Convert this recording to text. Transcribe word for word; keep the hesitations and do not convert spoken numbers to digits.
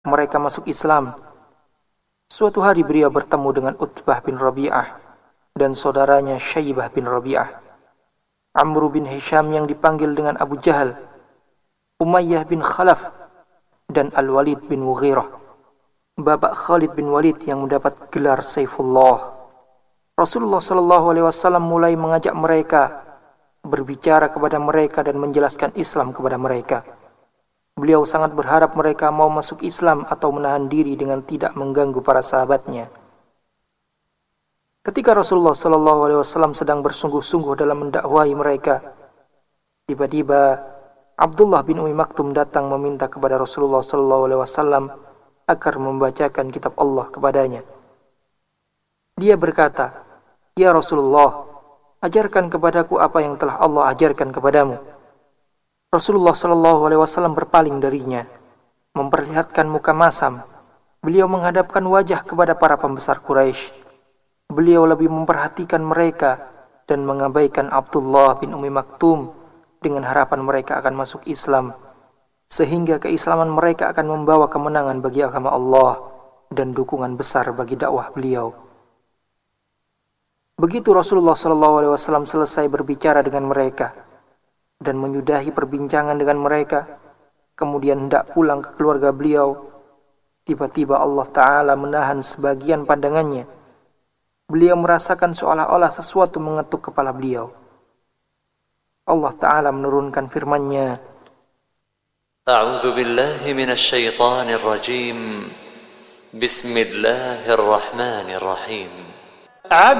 mereka masuk Islam. Suatu hari beliau bertemu dengan Utbah bin Rabi'ah dan saudaranya Syaibah bin Rabi'ah, Amr bin Hisham yang dipanggil dengan Abu Jahal, Umayyah bin Khalaf, dan Al-Walid bin Mughirah, bapak Khalid bin Walid yang mendapat gelar Saifullah. Rasulullah Shallallahu Alaihi Wasallam mulai mengajak mereka, berbicara kepada mereka dan menjelaskan Islam kepada mereka. Beliau sangat berharap mereka mau masuk Islam atau menahan diri dengan tidak mengganggu para sahabatnya. Ketika Rasulullah Shallallahu Alaihi Wasallam sedang bersungguh-sungguh dalam mendakwahi mereka, tiba-tiba Abdullah bin Umi Maktum datang meminta kepada Rasulullah Shallallahu Alaihi Wasallam agar membacakan kitab Allah kepadanya. Dia berkata, "Ya Rasulullah, ajarkan kepadaku apa yang telah Allah ajarkan kepadamu." Rasulullah Shallallahu Alaihi Wasallam berpaling darinya, memperlihatkan muka masam. Beliau menghadapkan wajah kepada para pembesar Quraisy. Beliau lebih memperhatikan mereka dan mengabaikan Abdullah bin Umi Maktum dengan harapan mereka akan masuk Islam, sehingga keislaman mereka akan membawa kemenangan bagi agama Allah dan dukungan besar bagi dakwah beliau. Begitu Rasulullah Shallallahu Alaihi Wasallam selesai berbicara dengan mereka dan menyudahi perbincangan dengan mereka, kemudian hendak pulang ke keluarga beliau, tiba-tiba Allah Ta'ala menahan sebagian pandangannya. Beliau merasakan seolah-olah sesuatu mengetuk kepala beliau. Allah Ta'ala menurunkan firman-Nya, A'udzu billahi minasy syaithanir rajim. Bismillahirrahmanirrahim.